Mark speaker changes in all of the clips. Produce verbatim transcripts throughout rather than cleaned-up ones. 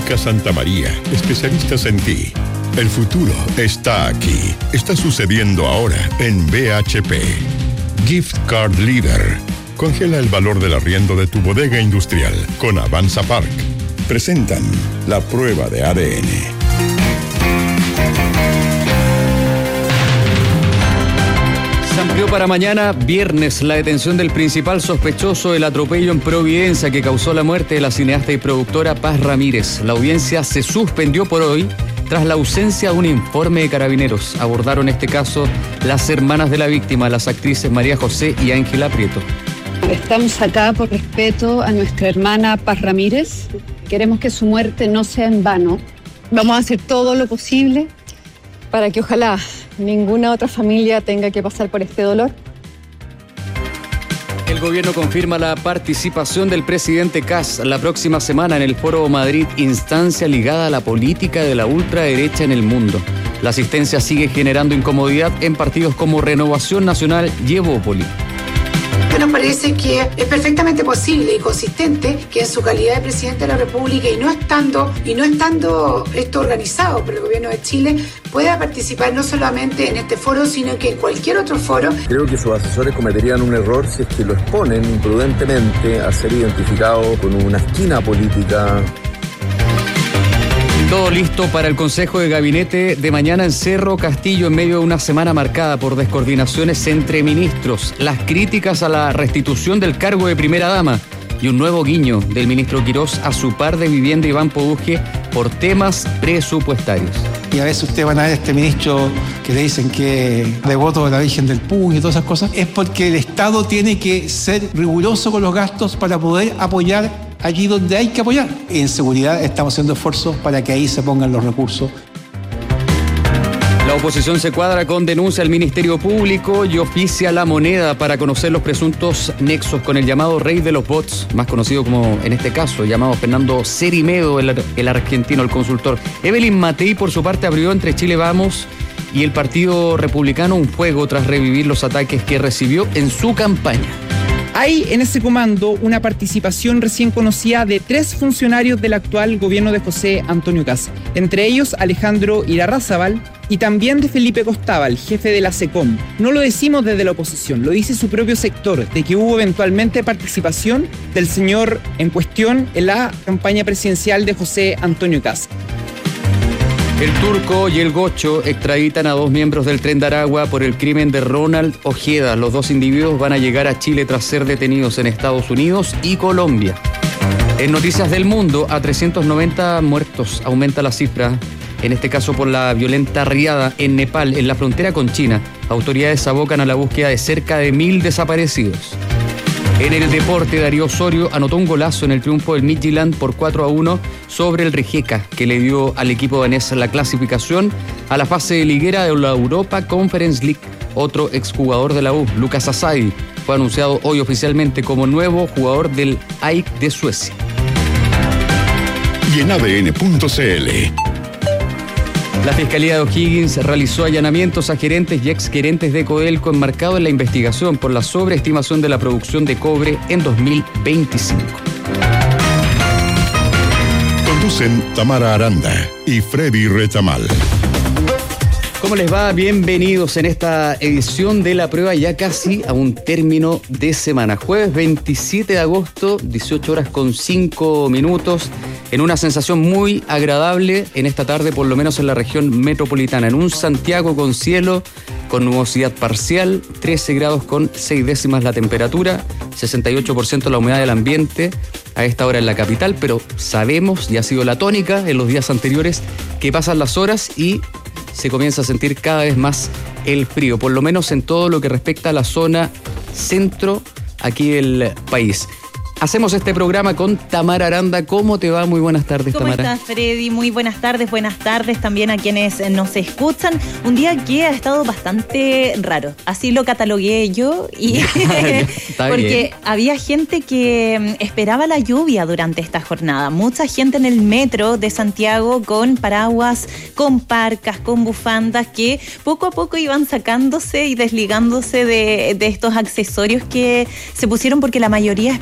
Speaker 1: Clínica Santa María, especialistas en ti. El futuro está aquí. Está sucediendo ahora en B H P. Gift Card Leader. Congela el valor del arriendo de tu bodega industrial con Avanza Park. Presentan la prueba de A D N.
Speaker 2: Se amplió para mañana, viernes, la detención del principal sospechoso del atropello en Providencia que causó la muerte de la cineasta y productora Paz Ramírez. La audiencia se suspendió por hoy tras la ausencia de un informe de Carabineros. Abordaron este caso las hermanas de la víctima, las actrices María José y Ángela Prieto.
Speaker 3: Estamos acá por respeto a nuestra hermana Paz Ramírez. Queremos que su muerte no sea en vano. Vamos a hacer todo lo posible para que ojalá ninguna otra familia tenga que pasar por este dolor.
Speaker 2: El gobierno confirma la participación del presidente Kast la próxima semana en el Foro Madrid, instancia ligada a la política de la ultraderecha en el mundo. La asistencia sigue generando incomodidad en partidos como Renovación Nacional y Evópoli.
Speaker 4: Nos parece que es perfectamente posible y consistente que en su calidad de presidente de la República y no estando y no estando esto organizado por el gobierno de Chile pueda participar no solamente en este foro sino que en cualquier otro foro.
Speaker 5: Creo que sus asesores cometerían un error si es que lo exponen imprudentemente a ser identificado con una esquina política.
Speaker 2: Todo listo para el Consejo de Gabinete de mañana en Cerro Castillo en medio de una semana marcada por descoordinaciones entre ministros, las críticas a la restitución del cargo de primera dama y un nuevo guiño del ministro Quirós a su par de vivienda Iván Poduje por temas presupuestarios.
Speaker 6: Y a veces ustedes van a ver a este ministro que le dicen que es devoto de la Virgen del Puy y todas esas cosas. Es porque el Estado tiene que ser riguroso con los gastos para poder apoyar allí donde hay que apoyar. En seguridad estamos haciendo esfuerzos para que ahí se pongan los recursos.
Speaker 2: La oposición se cuadra con denuncia al Ministerio Público y oficia La Moneda para conocer los presuntos nexos con el llamado rey de los bots, más conocido como, en este caso, llamado Fernando Cerimedo, el, el argentino, el consultor. Evelyn Matei, por su parte, abrió entre Chile Vamos y el Partido Republicano un fuego tras revivir los ataques que recibió en su campaña.
Speaker 7: Hay en ese comando una participación recién conocida de tres funcionarios del actual gobierno de José Antonio Kast, entre ellos Alejandro Irarrázaval y también de Felipe Costábal, jefe de la SECOM. No lo decimos desde la oposición, lo dice su propio sector, de que hubo eventualmente participación del señor en cuestión en la campaña presidencial de José Antonio Kast.
Speaker 2: El Turco y el Gocho extraditan a dos miembros del Tren de Aragua por el crimen de Ronald Ojeda. Los dos individuos van a llegar a Chile tras ser detenidos en Estados Unidos y Colombia. En Noticias del Mundo, a trescientos noventa muertos aumenta la cifra, en este caso por la violenta riada en Nepal, en la frontera con China. Autoridades abocan a la búsqueda de cerca de mil desaparecidos. En el deporte, Darío Osorio anotó un golazo en el triunfo del Midtjylland por cuatro a uno sobre el Rijeka, que le dio al equipo danés la clasificación a la fase de liguera de la Europa Conference League. Otro exjugador de la U, Lucas Asadi, fue anunciado hoy oficialmente como nuevo jugador del A I C de Suecia.
Speaker 1: Y en A D N punto C L.
Speaker 2: La Fiscalía de O'Higgins realizó allanamientos a gerentes y exgerentes de Codelco enmarcado en la investigación por la sobreestimación de la producción de cobre en dos mil veinticinco.
Speaker 1: Conducen Tamara Aranda y Freddy Retamal.
Speaker 2: ¿Cómo les va? Bienvenidos en esta edición de La Prueba, ya casi a un término de semana. Jueves veintisiete de agosto, dieciocho horas con cinco minutos, en una sensación muy agradable en esta tarde, por lo menos en la región metropolitana. En un Santiago con cielo, con nubosidad parcial, trece grados con seis décimas la temperatura, sesenta y ocho por ciento la humedad del ambiente a esta hora en la capital, pero sabemos, y ha sido la tónica en los días anteriores, que pasan las horas y se comienza a sentir cada vez más el frío, por lo menos en todo lo que respecta a la zona centro aquí del país. Hacemos este programa con Tamara Aranda. ¿Cómo te va? Muy buenas tardes,
Speaker 8: ¿Cómo
Speaker 2: Tamara.
Speaker 8: ¿Cómo estás, Freddy? Muy buenas tardes, buenas tardes también a quienes nos escuchan. Un día que ha estado bastante raro, así lo catalogué yo, y porque bien. Había gente que esperaba la lluvia durante esta jornada. Mucha gente en el metro de Santiago con paraguas, con parcas, con bufandas, que poco a poco iban sacándose y desligándose de, de estos accesorios que se pusieron porque la mayoría esperaba lluvia.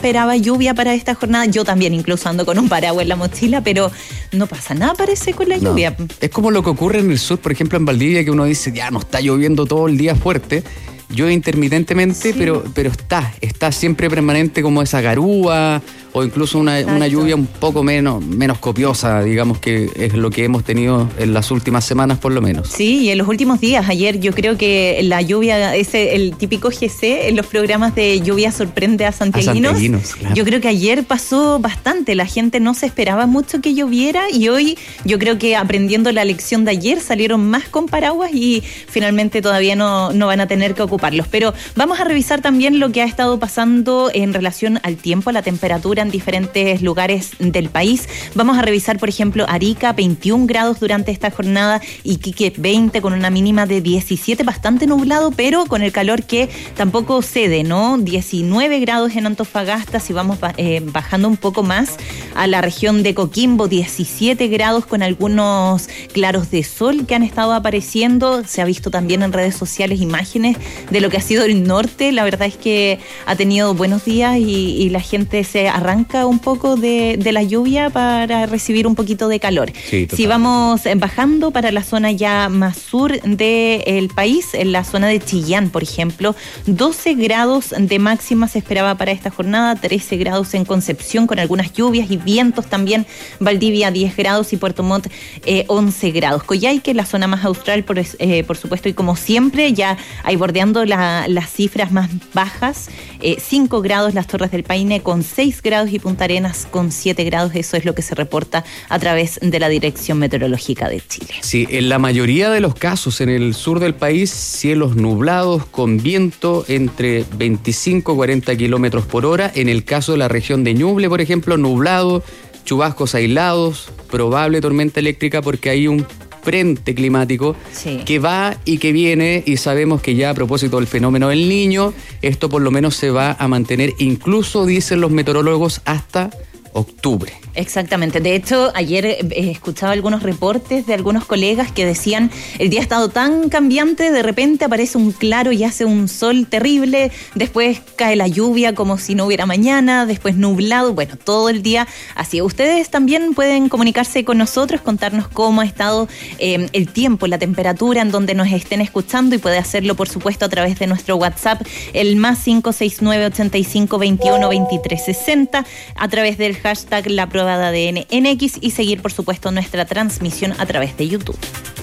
Speaker 8: lluvia para esta jornada. Yo también incluso ando con un paraguas en la mochila, pero no pasa nada, parece, con la no. lluvia.
Speaker 2: Es como lo que ocurre en el sur, por ejemplo, en Valdivia, que uno dice, ya no está lloviendo todo el día fuerte. Llueve intermitentemente, sí. pero, pero está, está siempre permanente como esa garúa o incluso una, una lluvia un poco menos, menos copiosa, digamos, que es lo que hemos tenido en las últimas semanas por lo menos.
Speaker 8: Sí, y en los últimos días, ayer yo creo que la lluvia, ese el típico G C en los programas de lluvia sorprende a santiaguinos. A santiaguinos, claro. Yo creo que ayer pasó bastante, la gente no se esperaba mucho que lloviera y hoy yo creo que aprendiendo la lección de ayer salieron más con paraguas y finalmente todavía no, no van a tener que ocuparlos. Pero vamos a revisar también lo que ha estado pasando en relación al tiempo, a la temperatura en diferentes lugares del país. Vamos a revisar, por ejemplo, Arica, veintiún grados durante esta jornada, Iquique, veinte, con una mínima de diecisiete, bastante nublado, pero con el calor que tampoco cede, ¿no? diecinueve grados en Antofagasta, si vamos eh, bajando un poco más a la región de Coquimbo, diecisiete grados con algunos claros de sol que han estado apareciendo. Se ha visto también en redes sociales imágenes de lo que ha sido el norte. La verdad es que ha tenido buenos días y, y la gente se arranca un poco de, de la lluvia para recibir un poquito de calor. Sí, si vamos bajando para la zona ya más sur del país, en la zona de Chillán, por ejemplo, doce grados de máxima se esperaba para esta jornada, trece grados en Concepción con algunas lluvias y vientos también, Valdivia diez grados y Puerto Montt eh, once grados. Coyhaique, la zona más austral, por, eh, por supuesto, y como siempre, ya hay bordeando la, las cifras más bajas, eh, cinco grados las Torres del Paine con seis grados y Punta Arenas con siete grados. Eso es lo que se reporta a través de la Dirección Meteorológica de Chile.
Speaker 2: Sí, en la mayoría de los casos en el sur del país, cielos nublados con viento entre veinticinco y cuarenta kilómetros por hora. En el caso de la región de Ñuble, por ejemplo, nublado, chubascos aislados, probable tormenta eléctrica porque hay un frente climático sí. que va y que viene, y sabemos que ya a propósito del fenómeno del Niño, esto por lo menos se va a mantener, incluso dicen los meteorólogos, hasta octubre.
Speaker 8: Exactamente. De hecho, ayer eh, escuchaba algunos reportes de algunos colegas que decían el día ha estado tan cambiante, de repente aparece un claro y hace un sol terrible, después cae la lluvia como si no hubiera mañana, después nublado, bueno, todo el día así. Ustedes también pueden comunicarse con nosotros, contarnos cómo ha estado eh, el tiempo, la temperatura en donde nos estén escuchando, y puede hacerlo, por supuesto, a través de nuestro WhatsApp, el más cinco seis nueve, ochenta y cinco, veintiuno, veintitrés, sesenta, a través del hashtag La Prueba de A D N en X, y seguir, por supuesto, nuestra transmisión a través de YouTube.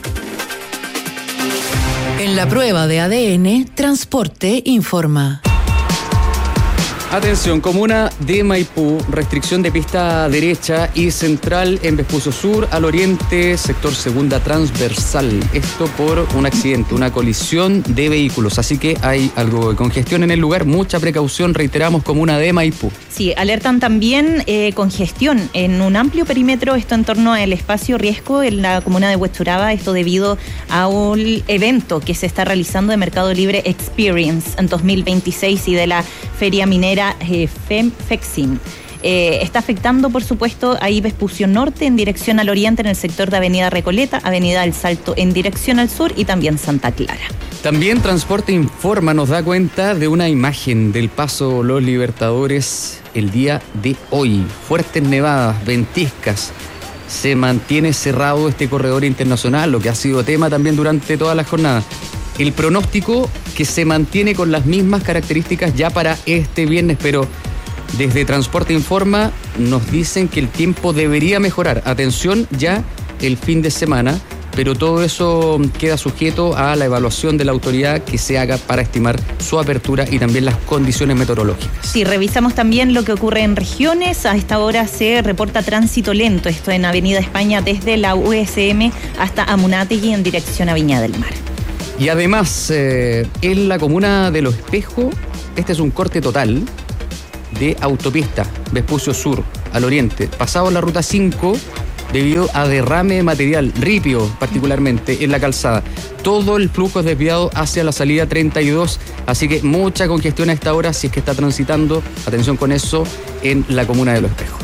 Speaker 9: En La Prueba de A D N, Transporte informa.
Speaker 2: Atención, comuna de Maipú, restricción de pista derecha y central en Vespucio Sur, al oriente, sector segunda transversal. Esto por un accidente, una colisión de vehículos, así que hay algo de congestión en el lugar, mucha precaución, reiteramos, comuna de Maipú.
Speaker 8: Sí, alertan también eh, congestión en un amplio perímetro, esto en torno al espacio Riesgo en la comuna de Huechuraba, esto debido a un evento que se está realizando de Mercado Libre Experience en dos mil veintiséis y de la Feria Minera eh, FEMFEXIM. Eh, está afectando, por supuesto, ahí Vespucio Norte en dirección al oriente en el sector de Avenida Recoleta, Avenida El Salto en dirección al sur y también Santa Clara.
Speaker 2: También Transporte Informa nos da cuenta de una imagen del Paso Los Libertadores el día de hoy. Fuertes nevadas, ventiscas. Se mantiene cerrado este corredor internacional, lo que ha sido tema también durante toda la jornada. El pronóstico que se mantiene con las mismas características ya para este viernes, pero desde Transporte Informa nos dicen que el tiempo debería mejorar. Atención, ya el fin de semana, pero todo eso queda sujeto a la evaluación de la autoridad que se haga para estimar su apertura y también las condiciones meteorológicas.
Speaker 8: Sí, revisamos también lo que ocurre en regiones. A esta hora se reporta tránsito lento, esto en Avenida España desde la U S M hasta Amunátegui en dirección a Viña del Mar.
Speaker 2: Y además, eh, en la comuna de Los Espejos, este es un corte total de autopista Vespucio Sur al oriente, pasado la ruta cinco, debido a derrame de material, ripio particularmente en la calzada. Todo el flujo es desviado hacia la salida treinta y dos, así que mucha congestión a esta hora si es que está transitando, atención con eso, en la comuna de Los Espejos.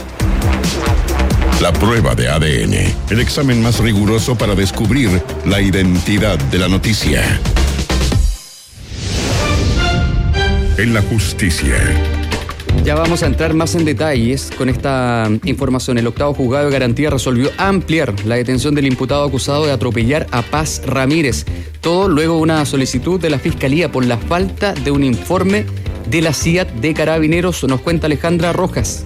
Speaker 1: La prueba de A D N, el examen más riguroso para descubrir la identidad de la noticia. En la justicia.
Speaker 2: Ya vamos a entrar más en detalles con esta información. El octavo juzgado de garantía resolvió ampliar la detención del imputado acusado de atropellar a Paz Ramírez. Todo luego de una solicitud de la Fiscalía por la falta de un informe de la C I A T de Carabineros. Nos cuenta Alejandra Rojas.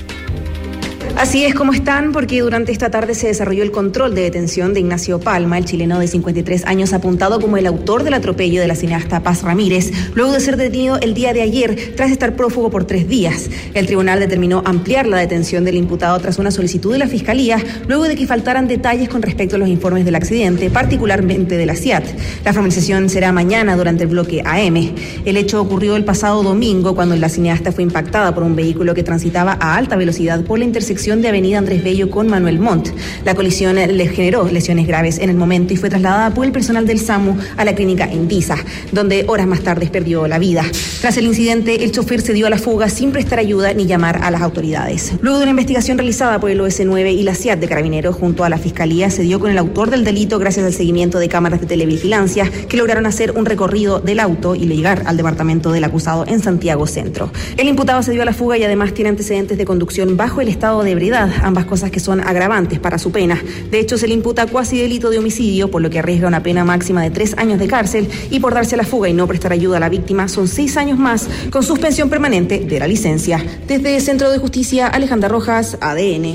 Speaker 10: Así es como están, porque durante esta tarde se desarrolló el control de detención de Ignacio Palma, el chileno de cincuenta y tres años apuntado como el autor del atropello de la cineasta Paz Ramírez, luego de ser detenido el día de ayer tras estar prófugo por tres días. El tribunal determinó ampliar la detención del imputado tras una solicitud de la Fiscalía, luego de que faltaran detalles con respecto a los informes del accidente, particularmente de la C I A T. La formalización será mañana durante el bloque A M. El hecho ocurrió el pasado domingo, cuando la cineasta fue impactada por un vehículo que transitaba a alta velocidad por la intersección de Avenida Andrés Bello con Manuel Montt. La colisión le generó lesiones graves en el momento y fue trasladada por el personal del SAMU a la clínica Indisa, donde horas más tarde perdió la vida. Tras el incidente, el chofer se dio a la fuga sin prestar ayuda ni llamar a las autoridades. Luego de una investigación realizada por el O S nueve y la C I A T de Carabineros junto a la Fiscalía, se dio con el autor del delito gracias al seguimiento de cámaras de televigilancia que lograron hacer un recorrido del auto y llegar al departamento del acusado en Santiago Centro. El imputado se dio a la fuga y además tiene antecedentes de conducción bajo el estado de ebriedad, ambas cosas que son agravantes para su pena. De hecho, se le imputa cuasi delito de homicidio, por lo que arriesga una pena máxima de tres años de cárcel, y por darse a la fuga y no prestar ayuda a la víctima son seis años más, con suspensión permanente de la licencia. Desde el Centro de Justicia, Alejandra Rojas, A D N.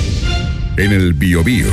Speaker 1: En el Biobío.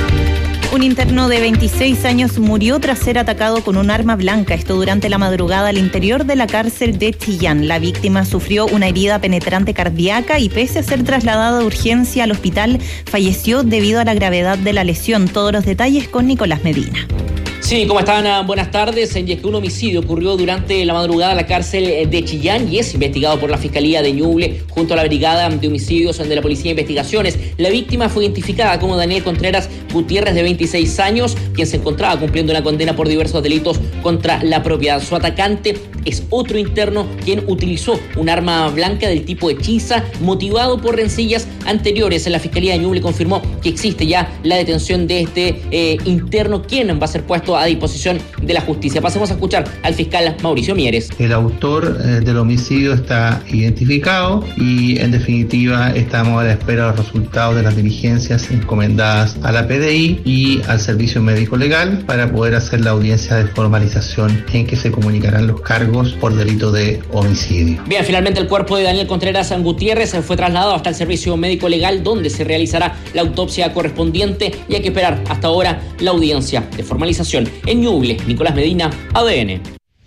Speaker 8: Un interno de veintiséis años murió tras ser atacado con un arma blanca, esto durante la madrugada al interior de la cárcel de Chillán. La víctima sufrió una herida penetrante cardíaca y pese a ser trasladada de urgencia al hospital, falleció debido a la gravedad de la lesión. Todos los detalles con Nicolás Medina.
Speaker 11: Sí, ¿cómo están? Buenas tardes. Y es que un homicidio ocurrió durante la madrugada en la cárcel de Chillán y es investigado por la Fiscalía de Ñuble junto a la Brigada de Homicidios de la Policía de Investigaciones. La víctima fue identificada como Daniel Contreras Gutiérrez, de veintiséis años, quien se encontraba cumpliendo una condena por diversos delitos contra la propiedad. Su atacante es otro interno quien utilizó un arma blanca del tipo hechiza, motivado por rencillas anteriores. La Fiscalía de Ñuble confirmó que existe ya la detención de este eh, interno, quien va a ser puesto a disposición de la justicia. Pasemos a escuchar al fiscal Mauricio Mieres.
Speaker 12: El autor eh, del homicidio está identificado y en definitiva estamos a la espera de los resultados de las diligencias encomendadas a la P D I y al Servicio Médico Legal para poder hacer la audiencia de formalización en que se comunicarán los cargos por delito de homicidio.
Speaker 11: Bien, finalmente el cuerpo de Daniel Contreras Gutiérrez fue trasladado hasta el Servicio Médico Legal, donde se realizará la autopsia correspondiente y hay que esperar hasta ahora la audiencia de formalización. En Ñuble, Nicolás Medina, A D N.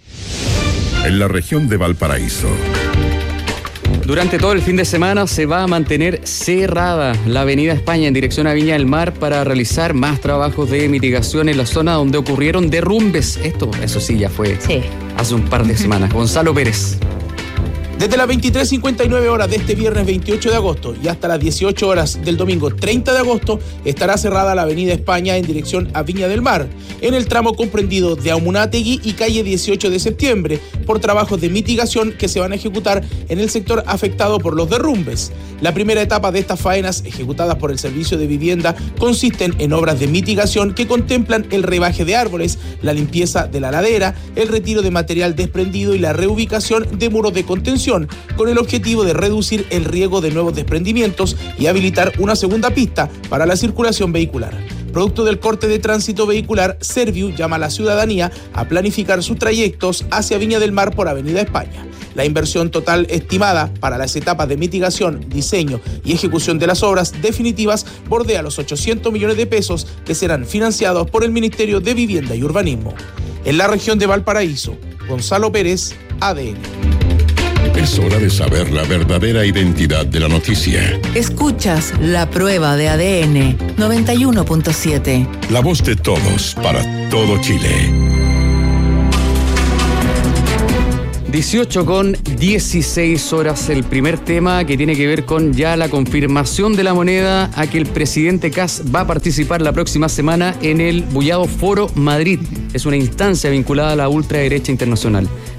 Speaker 1: En la región de Valparaíso.
Speaker 2: Durante todo el fin de semana se va a mantener cerrada la Avenida España en dirección a Viña del Mar para realizar más trabajos de mitigación en la zona donde ocurrieron derrumbes. Esto, eso sí, ya fue sí. hace un par de semanas. Gonzalo Pérez.
Speaker 13: Desde las veintitrés cincuenta y nueve horas de este viernes veintiocho de agosto y hasta las dieciocho horas del domingo treinta de agosto estará cerrada la Avenida España en dirección a Viña del Mar, en el tramo comprendido de Amunátegui y calle dieciocho de septiembre, por trabajos de mitigación que se van a ejecutar en el sector afectado por los derrumbes. La primera etapa de estas faenas, ejecutadas por el Servicio de Vivienda, consisten en obras de mitigación que contemplan el rebaje de árboles, la limpieza de la ladera, el retiro de material desprendido y la reubicación de muros de contención, con el objetivo de reducir el riesgo de nuevos desprendimientos y habilitar una segunda pista para la circulación vehicular. Producto del corte de tránsito vehicular, Serviu llama a la ciudadanía a planificar sus trayectos hacia Viña del Mar por Avenida España. La inversión total estimada para las etapas de mitigación, diseño y ejecución de las obras definitivas bordea los ochocientos millones de pesos que serán financiados por el Ministerio de Vivienda y Urbanismo. En la región de Valparaíso, Gonzalo Pérez, A D N.
Speaker 1: Es hora de saber la verdadera identidad de la noticia.
Speaker 9: Escuchas La Prueba de A D N noventa y uno punto siete.
Speaker 1: La voz de todos para todo Chile.
Speaker 2: dieciocho con dieciséis horas, el primer tema que tiene que ver con ya la confirmación de la moneda a que el presidente Kast va a participar la próxima semana en el bullado Foro Madrid. Es una instancia vinculada a la ultraderecha internacional.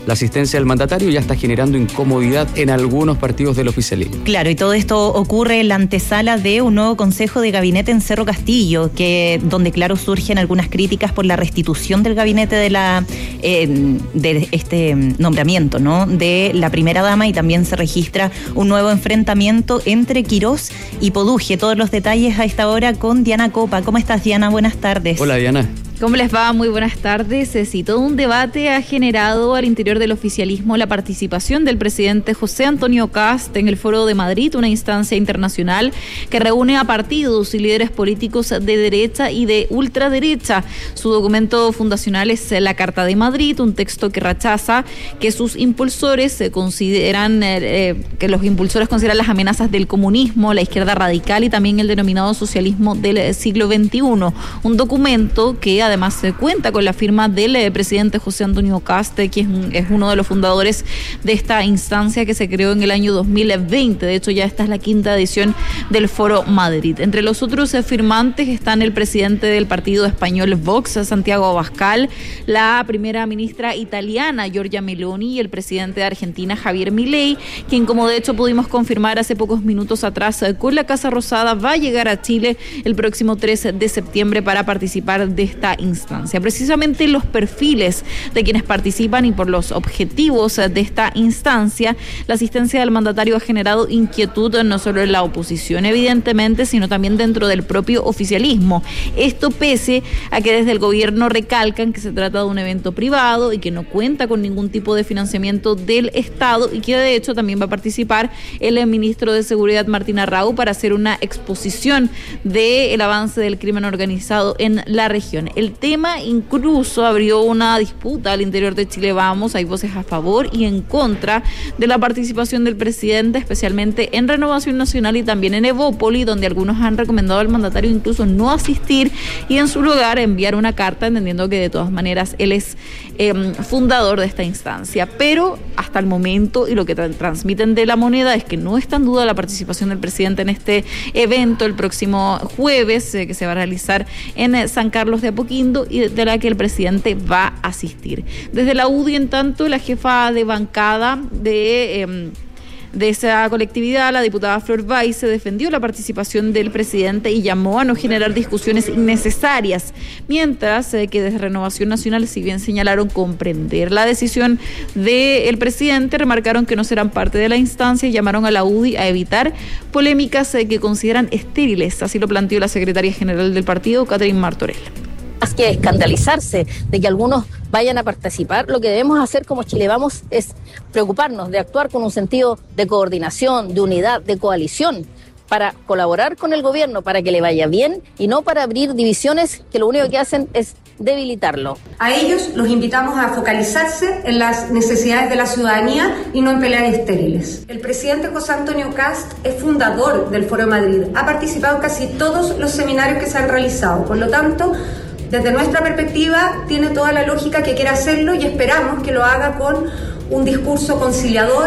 Speaker 2: la asistencia del mandatario ya está generando incomodidad en algunos partidos del oficialismo.
Speaker 8: Claro, y todo esto ocurre en la antesala de un nuevo consejo de gabinete en Cerro Castillo, que donde claro surgen algunas críticas por la restitución del gabinete de la eh, de este nombramiento, ¿no? De la primera dama, y también se registra un nuevo enfrentamiento entre Quirós y Poduje. Todos los detalles a esta hora con Diana Copa. ¿Cómo estás, Diana? Buenas tardes.
Speaker 2: Hola, Diana.
Speaker 14: ¿Cómo les va? Muy buenas tardes. Sí, todo un debate ha generado al interior del oficialismo la participación del presidente José Antonio Kast en el Foro de Madrid, una instancia internacional que reúne a partidos y líderes políticos de derecha y de ultraderecha. Su documento fundacional es la Carta de Madrid, un texto que rechaza que sus impulsores se consideran, eh, que los impulsores consideran las amenazas del comunismo, la izquierda radical y también el denominado socialismo del siglo veintiuno. Un documento que además se cuenta con la firma del eh, presidente José Antonio Kast, quien es uno de los fundadores de esta instancia que se creó en el año dos mil veinte. De hecho, ya esta es la quinta edición del Foro Madrid. Entre los otros eh, firmantes están el presidente del partido español Vox, Santiago Abascal, la primera ministra italiana Giorgia Meloni y el presidente de Argentina Javier Milei, quien, como de hecho pudimos confirmar hace pocos minutos atrás eh, con la Casa Rosada, va a llegar a Chile el próximo tres de septiembre para participar de esta instancia. Precisamente los perfiles de quienes participan y por los objetivos de esta instancia, la asistencia del mandatario ha generado inquietud no solo en la oposición, evidentemente, sino también dentro del propio oficialismo. Esto pese a que desde el gobierno recalcan que se trata de un evento privado y que no cuenta con ningún tipo de financiamiento del Estado, y que de hecho también va a participar el ministro de Seguridad Martín Arrau para hacer una exposición del avance del crimen organizado en la región. El tema incluso abrió una disputa al interior de Chile Vamos. Hay voces a favor y en contra de la participación del presidente, especialmente en Renovación Nacional y también en Evópoli, donde algunos han recomendado al mandatario incluso no asistir y en su lugar enviar una carta, entendiendo que de todas maneras él es eh, fundador de esta instancia. Pero hasta el momento, y lo que tra- transmiten de La Moneda, es que no está en duda la participación del presidente en este evento el próximo jueves, eh, que se va a realizar en eh, San Carlos de Apoquindo, y de la que el presidente va a asistir. Desde la U D I, en tanto, la jefa de bancada de... Eh, de esa colectividad, la diputada Flor Bay, se defendió la participación del presidente y llamó a no generar discusiones innecesarias, mientras eh, que desde Renovación Nacional, si bien señalaron comprender la decisión del presidente, remarcaron que no serán parte de la instancia y llamaron a la U D I a evitar polémicas eh, que consideran estériles. Así lo planteó la secretaria general del partido, Catherine Martorell.
Speaker 15: Más que escandalizarse de que algunos vayan a participar, lo que debemos hacer como Chile Vamos es preocuparnos de actuar con un sentido de coordinación, de unidad, de coalición, para colaborar con el gobierno, para que le vaya bien y no para abrir divisiones que lo único que hacen es debilitarlo.
Speaker 16: A ellos los invitamos a focalizarse en las necesidades de la ciudadanía y no en peleas estériles. El presidente José Antonio Kast es fundador del Foro de Madrid, ha participado en casi todos los seminarios que se han realizado, por lo tanto, desde nuestra perspectiva, tiene toda la lógica que quiera hacerlo y esperamos que lo haga con un discurso conciliador.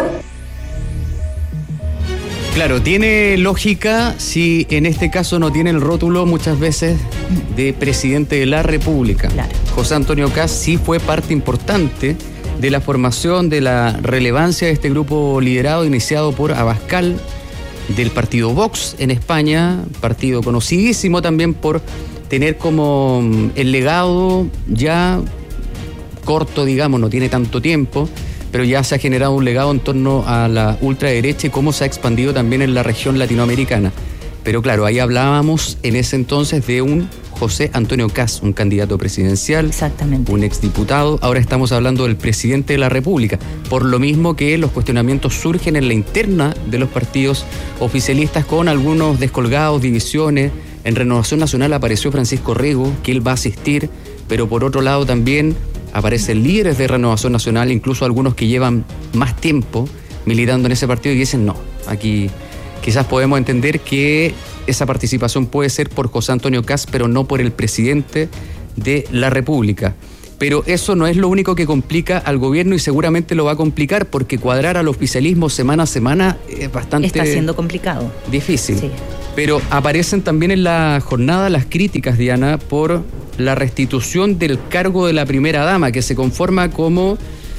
Speaker 2: Claro, tiene lógica si en este caso no tiene el rótulo muchas veces de presidente de la República. Claro. José Antonio Kast sí fue parte importante de la formación, de la relevancia de este grupo liderado, iniciado por Abascal, del partido Vox en España, partido conocidísimo también por tener como el legado ya corto, digamos, no tiene tanto tiempo, pero ya se ha generado un legado en torno a la ultraderecha y cómo se ha expandido también en la región latinoamericana. Pero claro, ahí hablábamos en ese entonces de un José Antonio Kast, un candidato presidencial, exactamente, un exdiputado. Ahora estamos hablando del presidente de la República, por lo mismo que los cuestionamientos surgen en la interna de los partidos oficialistas con algunos descolgados, divisiones. En Renovación Nacional apareció Francisco Rego, que él va a asistir, pero por otro lado también aparecen líderes de Renovación Nacional, incluso algunos que llevan más tiempo militando en ese partido y dicen no, aquí quizás podemos entender que esa participación puede ser por José Antonio Kast, pero no por el presidente de la República. Pero eso no es lo único que complica al gobierno y seguramente lo va a complicar, porque cuadrar al oficialismo semana a semana es bastante...
Speaker 8: Está siendo complicado.
Speaker 2: Difícil. Sí. Pero aparecen también en la jornada las críticas, Diana, por la restitución del cargo de la primera dama, que se conforma como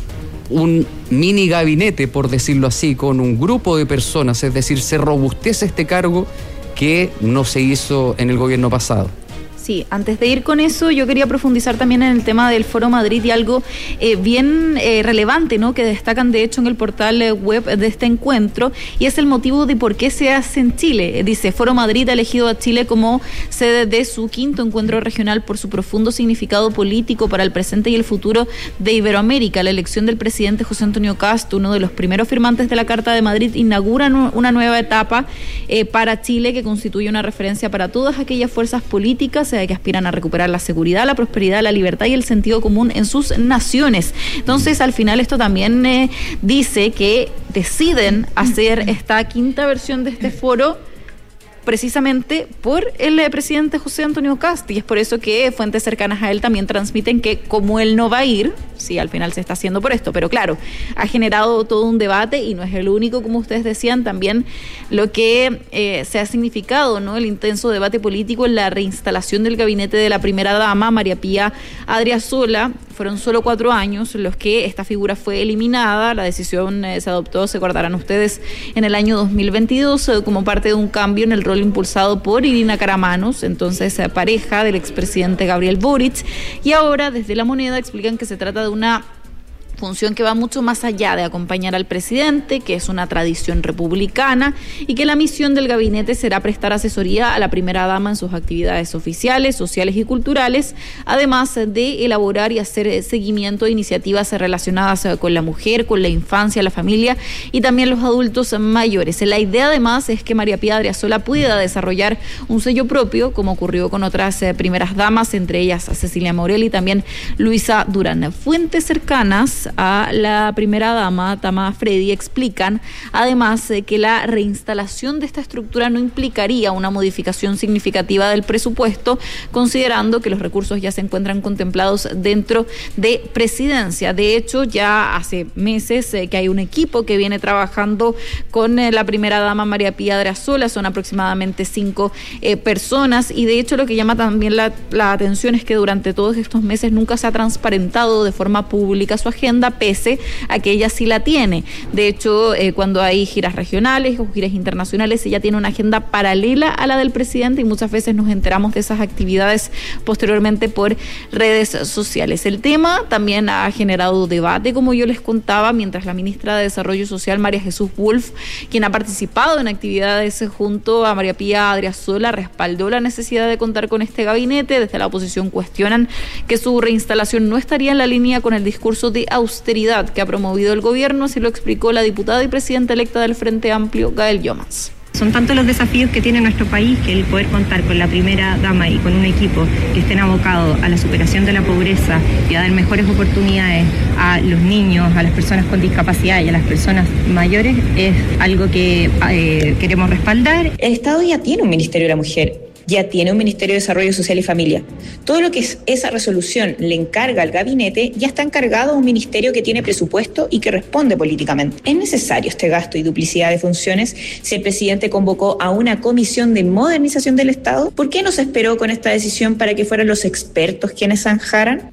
Speaker 2: un mini gabinete, por decirlo así, con un grupo de personas, es decir, se robustece este cargo que no se hizo en el gobierno pasado.
Speaker 14: Sí, antes de ir con eso, yo quería profundizar también en el tema del Foro Madrid y algo eh, bien eh, relevante, ¿no?, que destacan de hecho en el portal eh, web de este encuentro, y es el motivo de por qué se hace en Chile. Dice, Foro Madrid ha elegido a Chile como sede de su quinto encuentro regional por su profundo significado político para el presente y el futuro de Iberoamérica. La elección del presidente José Antonio Kast, uno de los primeros firmantes de la Carta de Madrid, inaugura una nueva etapa eh, para Chile, que constituye una referencia para todas aquellas fuerzas políticas que aspiran a recuperar la seguridad, la prosperidad, la libertad y el sentido común en sus naciones. Entonces, al final esto también eh, dice que deciden hacer esta quinta versión de este foro precisamente por el eh, presidente José Antonio Kast, y es por eso que fuentes cercanas a él también transmiten que como él no va a ir, sí, al final se está haciendo por esto, pero claro, ha generado todo un debate y no es el único, como ustedes decían, también lo que eh, se ha significado, ¿no?, el intenso debate político en la reinstalación del gabinete de la primera dama, María Pía Adriasola. Fueron solo cuatro años los que esta figura fue eliminada. La decisión eh, se adoptó, se acordarán ustedes, en el año dos mil veintidós eh, como parte de un cambio en el rol impulsado por Irina Karamanos, entonces eh, pareja del expresidente Gabriel Boric, y ahora desde La Moneda explican que se trata de una función que va mucho más allá de acompañar al presidente, que es una tradición republicana, y que la misión del gabinete será prestar asesoría a la primera dama en sus actividades oficiales, sociales y culturales, además de elaborar y hacer seguimiento de iniciativas relacionadas con la mujer, con la infancia, la familia y también los adultos mayores. La idea además es que María Pía Adriasola pueda desarrollar un sello propio, como ocurrió con otras primeras damas, entre ellas Cecilia Morel y también Luisa Durán. Fuentes cercanas a la primera dama, Tamara Freddy, explican además eh, que la reinstalación de esta estructura no implicaría una modificación significativa del presupuesto, considerando que los recursos ya se encuentran contemplados dentro de Presidencia. De hecho, ya hace meses eh, que hay un equipo que viene trabajando con eh, la primera dama María Pía Adriasola, son aproximadamente cinco eh, personas, y de hecho lo que llama también la, la atención es que durante todos estos meses nunca se ha transparentado de forma pública su agenda, pese a que ella sí la tiene. De hecho, eh, cuando hay giras regionales o giras internacionales, ella tiene una agenda paralela a la del presidente y muchas veces nos enteramos de esas actividades posteriormente por redes sociales. El tema también ha generado debate, como yo les contaba, mientras la ministra de Desarrollo Social, María Jesús Wolf, quien ha participado en actividades junto a María Pía Adriasola, respaldó la necesidad de contar con este gabinete. Desde la oposición cuestionan que su reinstalación no estaría en la línea con el discurso de austeridad que ha promovido el gobierno, así lo explicó la diputada y presidenta electa del Frente Amplio, Gael Yomans.
Speaker 17: Son tantos los desafíos que tiene nuestro país que el poder contar con la primera dama y con un equipo que estén abocados a la superación de la pobreza y a dar mejores oportunidades a los niños, a las personas con discapacidad y a las personas mayores es algo que eh, queremos respaldar.
Speaker 18: El Estado ya tiene un Ministerio de la Mujer, ya tiene un Ministerio de Desarrollo Social y Familia. Todo lo que es esa resolución le encarga al gabinete ya está encargado a un ministerio que tiene presupuesto y que responde políticamente. ¿Es necesario este gasto y duplicidad de funciones si el presidente convocó a una comisión de modernización del Estado? ¿Por qué no se esperó con esta decisión para que fueran los expertos quienes zanjaran?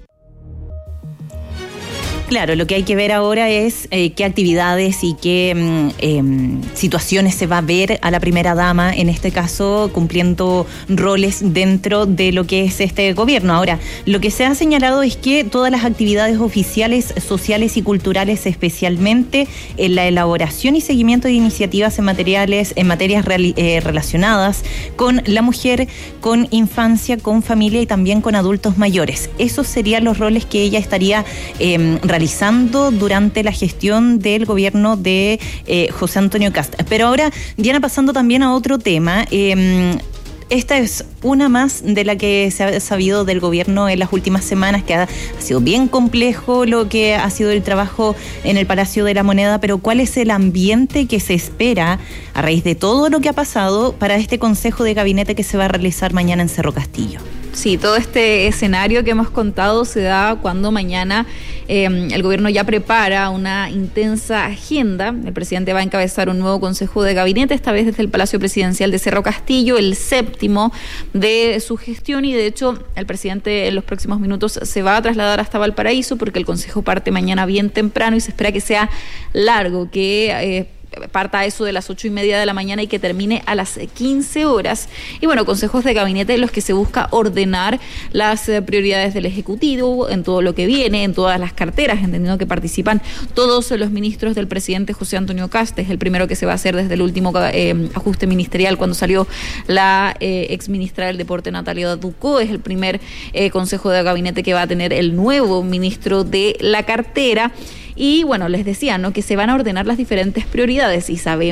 Speaker 8: Claro, lo que hay que ver ahora es eh, qué actividades y qué mm, eh, situaciones se va a ver a la primera dama, en este caso cumpliendo roles dentro de lo que es este gobierno. Ahora, lo que se ha señalado es que todas las actividades oficiales, sociales y culturales, especialmente en la elaboración y seguimiento de iniciativas en materiales, en materias reali- eh, relacionadas con la mujer, con infancia, con familia y también con adultos mayores. Esos serían los roles que ella estaría eh, realizando realizando durante la gestión del gobierno de eh, José Antonio Kast. Pero ahora, Diana, pasando también a otro tema, eh, esta es una más de la que se ha sabido del gobierno en las últimas semanas, que ha, ha sido bien complejo lo que ha sido el trabajo en el Palacio de la Moneda, pero ¿cuál es el ambiente que se espera a raíz de todo lo que ha pasado para este Consejo de Gabinete que se va a realizar mañana en Cerro Castillo?
Speaker 14: Sí, todo este escenario que hemos contado se da cuando mañana eh, el gobierno ya prepara una intensa agenda. El presidente va a encabezar un nuevo consejo de gabinete, esta vez desde el Palacio Presidencial de Cerro Castillo, el séptimo de su gestión, y de hecho el presidente en los próximos minutos se va a trasladar hasta Valparaíso porque el consejo parte mañana bien temprano y se espera que sea largo, que eh, parta a eso de las ocho y media de la mañana y que termine a las quince horas. Y bueno, consejos de gabinete en los que se busca ordenar las eh, prioridades del Ejecutivo en todo lo que viene, en todas las carteras, entendiendo que participan todos los ministros del presidente José Antonio Kast. Es el primero que se va a hacer desde el último eh, ajuste ministerial cuando salió la eh, exministra del Deporte Natalia Ducó. Es el primer eh, consejo de gabinete que va a tener el nuevo ministro de la cartera. Y bueno, les decía, ¿no?, que se van a ordenar las diferentes prioridades y sabemos